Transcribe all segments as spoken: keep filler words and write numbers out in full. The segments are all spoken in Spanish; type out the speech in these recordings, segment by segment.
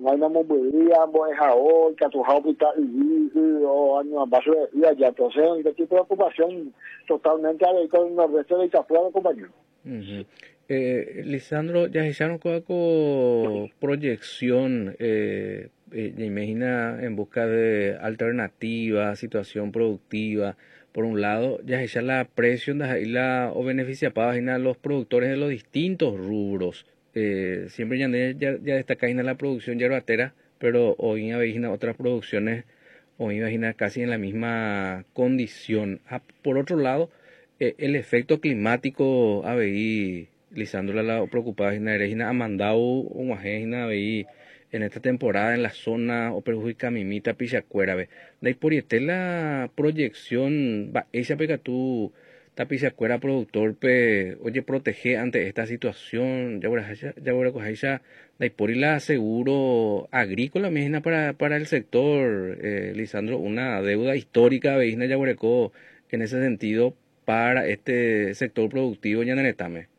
no hay una movilidad, pues ahora, que a tu hospital y o año más y allá, entonces, este tipo de ocupación totalmente con el nordeste de Itapuá, compañero. Uh-huh. Eh, Lisandro, ya se con proyección, eh, eh, imagina en busca de alternativas, situación productiva. Por un lado, ya se la presión de la o beneficia para los productores de los distintos rubros. Eh, siempre ya, ya, ya destaca en la producción yerbatera, pero hoy imagina otras producciones, hoy imagina casi en la misma condición. Ah, por otro lado, eh, el efecto climático a ver Lisandro la preocupada ha mandado un agente a ver en esta temporada en la zona o perjudica mimita pichacuera ve de por la proyección va esa pega tú tapizacuera productor pe oye protege ante esta situación ya verás ya verás ya de por la seguro agrícola misma para para el sector eh, Lisandro una deuda histórica veisna ya verás en ese sentido para este sector productivo ya Netame.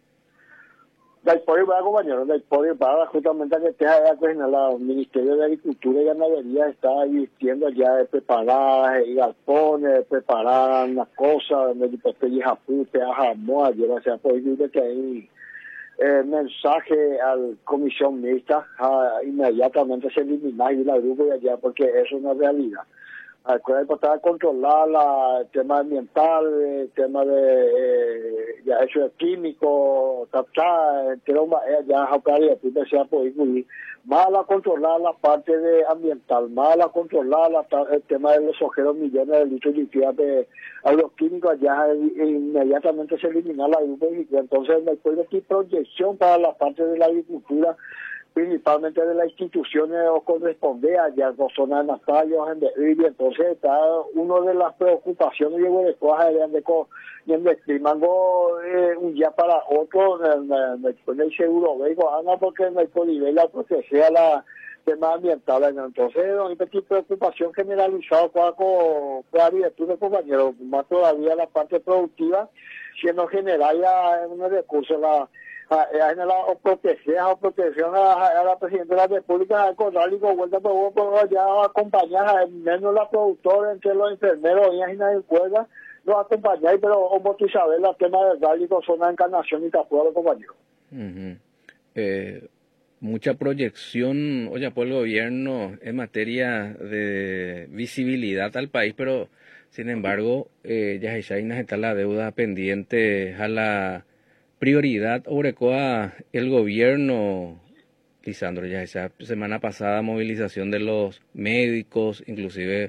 Del podio para compañeros, del podio para justamente que esté allá pues en el Ministerio de Agricultura y Ganadería está invirtiendo ya de preparar y galpones, preparar las cosas, de y japú, peajamoa, lleva sea posible que hay eh, mensaje a la comisión mixta a, inmediatamente se elimina y la grupo y allá porque eso es una realidad. Acuérdate para controlar la, el tema ambiental, el tema de eh, ya eso de químico, captar, ya jaucaría, tú decías por incluir, más a controlar la parte de ambiental, más a controlar la, el tema de los ojeros millones de litros limpios de a los químicos allá inmediatamente se elimina la agricultura. Entonces me acuerdo aquí proyección para la parte de la agricultura, principalmente de las instituciones o corresponde allá en zona de Natalio, en Derribi, entonces está una de las preocupaciones de de cosas de de climango eh, un día para otro, después del seguro veigo, Ana, porque no hay polivela proteger la tema ambiental, entonces hay una preocupación generalizada con la dirección de compañeros, más todavía la parte productiva, siendo general ya unos recursos, la en la o protección o protección a, a la presidenta de la República al corral y con vuelta por por ya acompañar menos la productora entre los enfermeros y en la escuela no acompañar pero como tú sabes la tema del rally con zona de encarnación y Tapuado compañero. Uh-huh. eh, mucha proyección oye por el gobierno en materia de visibilidad al país, pero sin embargo eh, ya está la deuda pendiente a la prioridad Orecoa el gobierno, Lisandro, ya esa semana pasada movilización de los médicos, inclusive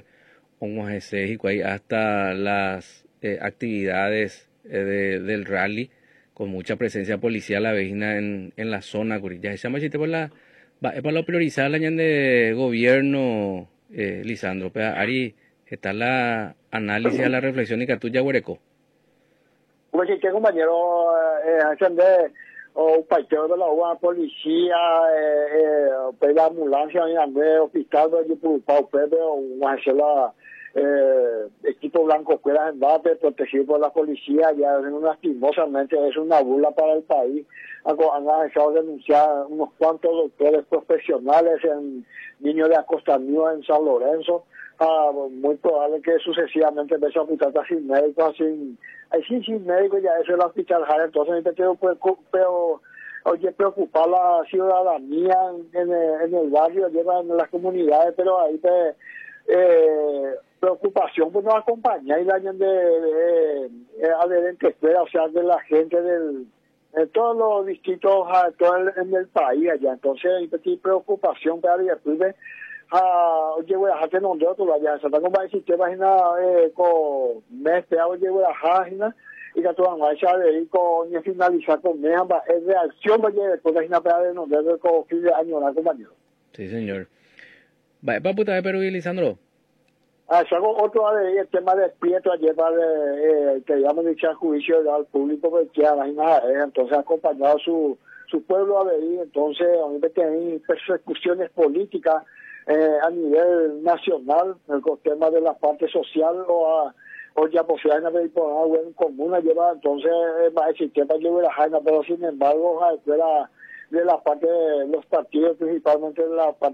hasta las eh, actividades eh, de, del rally con mucha presencia policial la vecina en, en la zona, ya esa machete por la para lo priorizar la de gobierno, eh, Lisandro, pero Ari está la análisis a la reflexión y que tú ya Oreco. Pues si que compañero eh, hacen de o parteo de la U A, policía, eh, eh, la ambulancia en el hospital de Purupao, Pepe, o la eh, equipo blanco escuelas en bate, protegido por la policía, ya lastimosamente es una burla para el país. Han dejado de denunciar unos cuantos doctores profesionales en niños de acostamento en San Lorenzo. Ah, muy probable que sucesivamente empiece a apuntar sin médicos, sin, sin, sin médicos, ya eso es la hospital, entonces pero, pero oye, preocupar la ciudadanía en, en, en el barrio, lleva en las comunidades, pero ahí te, eh, preocupación pues nos acompaña y dañan de, de, de adherentes, o sea, de la gente del de todos los distritos, todo el, en el país allá, entonces hay preocupación para el ah oye voy a dejar no de otro allá se está como el sistema eh con mes te oye voy a dejar y que todo va a echar de con y finalizar con me es reacción oye después de una para de no de con fin de año la compañero. Sí señor. Va para puta de Perú y Lisandro. Ah, hago otro de el tema de Prieto ayer para eh, que ya me dicho juicio al público porque ya la entonces ha acompañado su su pueblo a ver entonces a mí me tienen persecuciones políticas Eh, a nivel nacional, el tema de la parte social o a, o ya posibilidad de algo en común lleva entonces va el sistema lleva la jaina, pero sin embargo de la, de la parte de los partidos, principalmente de la parte